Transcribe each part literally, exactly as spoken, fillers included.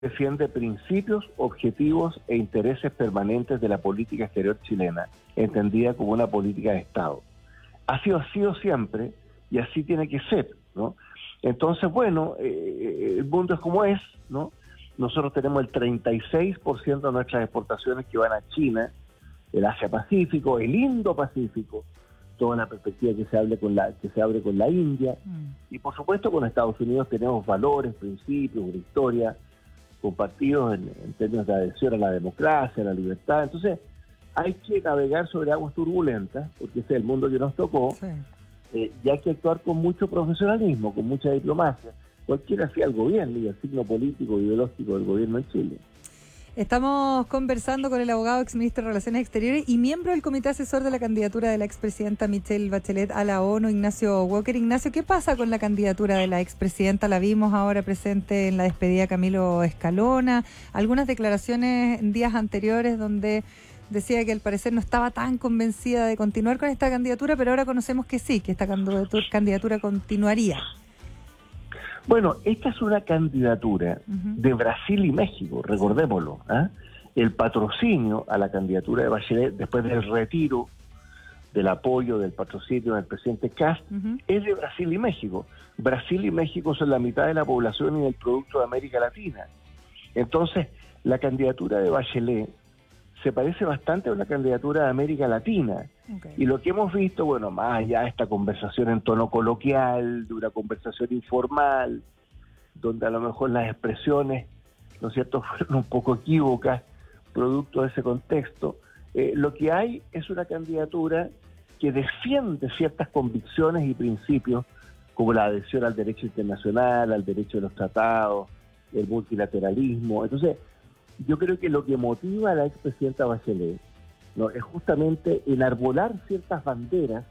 defiende principios, objetivos e intereses permanentes de la política exterior chilena, entendida como una política de Estado. Ha sido, ha sido siempre y así tiene que ser, ¿no? Entonces, bueno, eh, el mundo es como es, ¿no? Nosotros tenemos el treinta y seis por ciento de nuestras exportaciones que van a China, el Asia-Pacífico, el Indo-Pacífico, toda la perspectiva que se abre con la que se abre con la India, mm. y por supuesto con Estados Unidos tenemos valores, principios, una historia compartidos en, en términos de adhesión a la democracia, a la libertad. Entonces hay que navegar sobre aguas turbulentas, porque ese es el mundo que nos tocó, sí. eh, y hay que actuar con mucho profesionalismo, con mucha diplomacia, cualquiera sea el gobierno y el signo político e ideológico del gobierno en Chile. Estamos conversando con el abogado exministro de Relaciones Exteriores y miembro del comité asesor de la candidatura de la expresidenta Michelle Bachelet a la ONU, Ignacio Walker. Ignacio, ¿qué pasa con la candidatura de la expresidenta? La vimos ahora presente en la despedida Camilo Escalona, algunas declaraciones en días anteriores donde decía que al parecer no estaba tan convencida de continuar con esta candidatura, pero ahora conocemos que sí, que esta candidatura, candidatura continuaría. Bueno, esta es una candidatura uh-huh. de Brasil y México, recordémoslo. ¿eh? El patrocinio a la candidatura de Bachelet, después del retiro del apoyo del patrocinio del presidente Kast, uh-huh. es de Brasil y México. Brasil y México son la mitad de la población y del producto de América Latina. Entonces, la candidatura de Bachelet se parece bastante a una candidatura de América Latina. Okay. Y lo que hemos visto, bueno, más allá de esta conversación en tono coloquial, de una conversación informal, donde a lo mejor las expresiones, ¿no es cierto?, fueron un poco equívocas, producto de ese contexto, eh, lo que hay es una candidatura que defiende ciertas convicciones y principios, como la adhesión al derecho internacional, al derecho de los tratados, el multilateralismo. Entonces, yo creo que lo que motiva a la expresidenta Bachelet, ¿no?, es justamente enarbolar ciertas banderas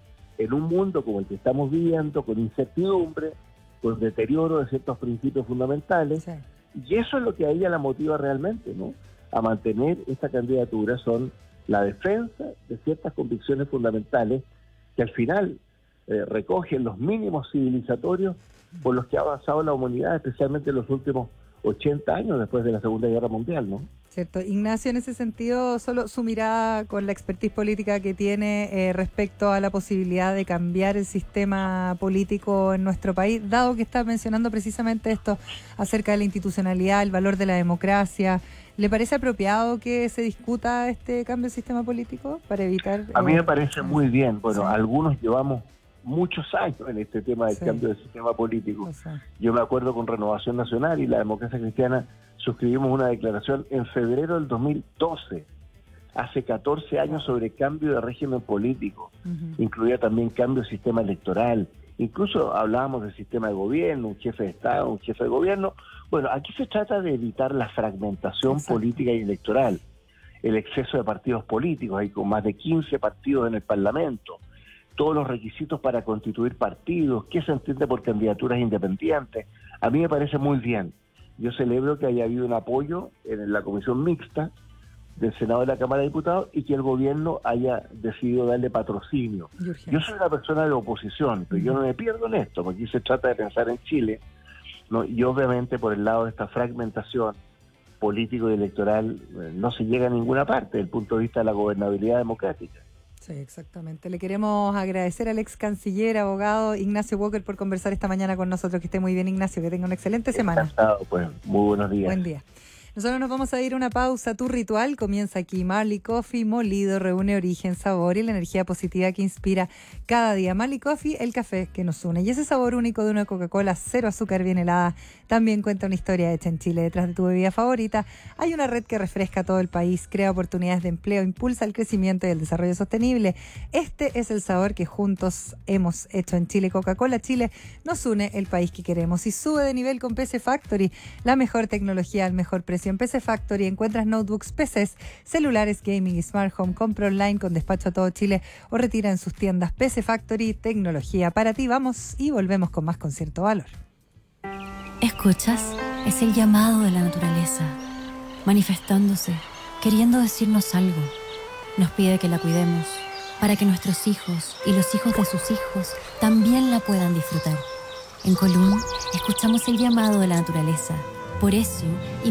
en un mundo como el que estamos viviendo, con incertidumbre, con deterioro de ciertos principios fundamentales, sí. y eso es lo que a ella la motiva realmente, ¿no?, a mantener esta candidatura, son la defensa de ciertas convicciones fundamentales que al final eh, recogen los mínimos civilizatorios por los que ha avanzado la humanidad, especialmente en los últimos ochenta años después de la Segunda Guerra Mundial, ¿no? Cierto. Ignacio, en ese sentido, solo su mirada con la expertise política que tiene eh, respecto a la posibilidad de cambiar el sistema político en nuestro país, dado que está mencionando precisamente esto acerca de la institucionalidad, el valor de la democracia, ¿le parece apropiado que se discuta este cambio del sistema político para evitar...? A mí me parece eh, muy bien. Bueno, sí. algunos llevamos muchos años en este tema del sí. cambio del sistema político. O sea. Yo me acuerdo con Renovación Nacional y la Democracia Cristiana suscribimos una declaración en febrero del dos mil doce, hace catorce años, sobre cambio de régimen político. Uh-huh. Incluía también cambio de sistema electoral. Incluso hablábamos del sistema de gobierno, un jefe de Estado, un jefe de gobierno. Bueno, aquí se trata de evitar la fragmentación Exacto. política y electoral, el exceso de partidos políticos. Hay con más de quince partidos en el Parlamento, todos los requisitos para constituir partidos, qué se entiende por candidaturas independientes. A mí me parece muy bien. Yo celebro que haya habido un apoyo en la comisión mixta del Senado y la Cámara de Diputados y que el gobierno haya decidido darle patrocinio. Yo soy una persona de oposición, pero uh-huh. yo no me pierdo en esto, porque aquí se trata de pensar en Chile, ¿no? Y obviamente por el lado de esta fragmentación político y electoral eh, no se llega a ninguna parte desde el punto de vista de la gobernabilidad democrática. Sí, exactamente. Le queremos agradecer al ex canciller, abogado Ignacio Walker, por conversar esta mañana con nosotros. Que esté muy bien, Ignacio, que tenga una excelente semana. Encantado, pues. Muy buenos días. Buen día. Nosotros nos vamos a ir a una pausa. Tu ritual comienza aquí. Marley Coffee molido reúne origen, sabor y la energía positiva que inspira cada día. Marley Coffee, el café que nos une. Y ese sabor único de una Coca-Cola cero azúcar bien helada también cuenta una historia hecha en Chile. Detrás de tu bebida favorita hay una red que refresca a todo el país, crea oportunidades de empleo, impulsa el crecimiento y el desarrollo sostenible. Este es el sabor que juntos hemos hecho en Chile. Coca-Cola Chile nos une, el país que queremos. Y sube de nivel con P C Factory, la mejor tecnología al mejor precio. En P C Factory encuentras notebooks, P Cs, celulares, gaming y smart home. Compra online con despacho a todo Chile o retira en sus tiendas. P C Factory, tecnología para ti. Vamos y volvemos con más con cierto valor. ¿Escuchas? Es el llamado de la naturaleza, manifestándose, queriendo decirnos algo. Nos pide que la cuidemos, para que nuestros hijos y los hijos de sus hijos también la puedan disfrutar. En Colún, escuchamos el llamado de la naturaleza, Por eso,